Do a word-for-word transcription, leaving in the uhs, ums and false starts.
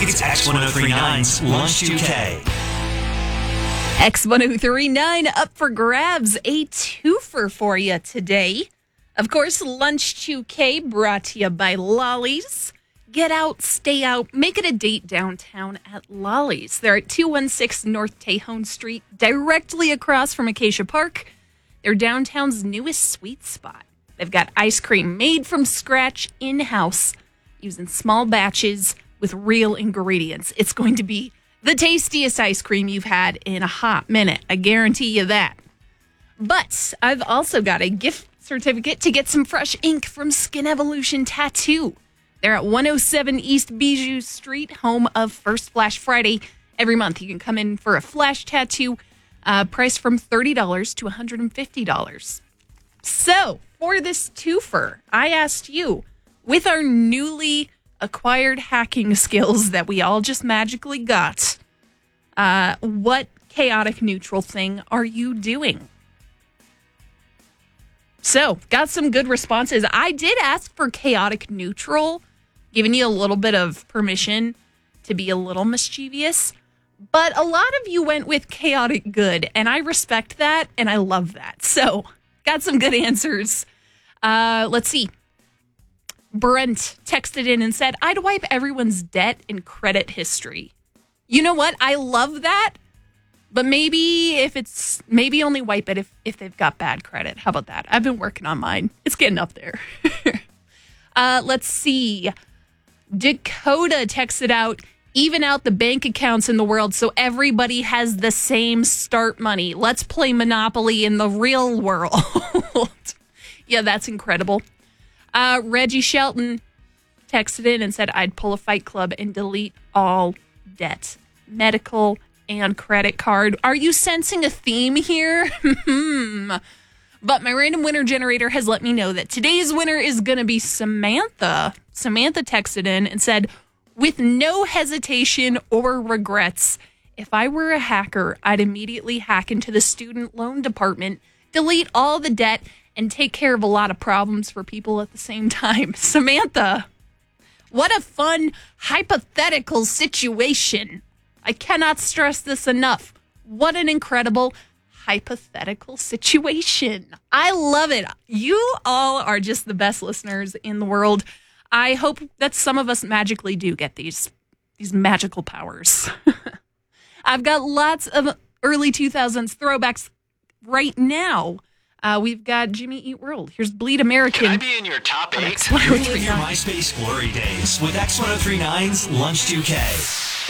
It's X ten thirty-nine's Lunch two K. X ten thirty-nine up for grabs, a twofer for you today. Of course, Lunch two K brought to you by Lolly's. Get out, stay out, make it a date downtown at Lolly's. They're at two one six North Tejon Street, directly across from Acacia Park. They're downtown's newest sweet spot. They've got ice cream made from scratch in-house, using small batches with real ingredients. It's going to be the tastiest ice cream you've had in a hot minute. I guarantee you that. But I've also got a gift certificate to get some fresh ink from Skin Evolution Tattoo. They're at one oh seven East Bijou Street, home of First Flash Friday. Every month you can come in for a flash tattoo, uh, priced from thirty dollars to one hundred fifty dollars. So, for this twofer, I asked you, with our newly acquired hacking skills that we all just magically got, uh, what chaotic neutral thing are you doing? So, got some good responses. I did ask for chaotic neutral, giving you a little bit of permission to be a little mischievous. But a lot of you went with chaotic good, and I respect that, and I love that. So, got some good answers. Uh, let's see. Brent texted in and said, I'd wipe everyone's debt and credit history. You know what? I love that. But maybe if it's, maybe only wipe it if, if they've got bad credit. How about that? I've been working on mine. It's getting up there. uh, let's see. Dakota texted out, even out the bank accounts in the world so everybody has the same start money. Let's play Monopoly in the real world. Yeah, that's incredible. Uh, Reggie Shelton texted in and said, I'd pull a Fight Club and delete all debt. Medical and credit card. Are you sensing a theme here? But my random winner generator has let me know that today's winner is going to be Samantha. Samantha texted in and said, with no hesitation or regrets, if I were a hacker, I'd immediately hack into the student loan department, delete all the debt, and take care of a lot of problems for people at the same time. Samantha, what a fun hypothetical situation. I cannot stress this enough. What an incredible hypothetical situation. I love it. You all are just the best listeners in the world. I hope that some of us magically do get these, these magical powers. I've got lots of early two thousands throwbacks right now. Uh, we've got Jimmy Eat World. Here's Bleed American. Can I be in your top eight? Relive your MySpace glory days with X ten thirty-nine's Lunch two K.